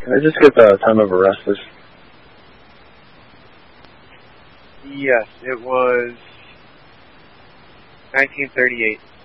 Can I just get the time of arrest, please? Yes, it was 1938.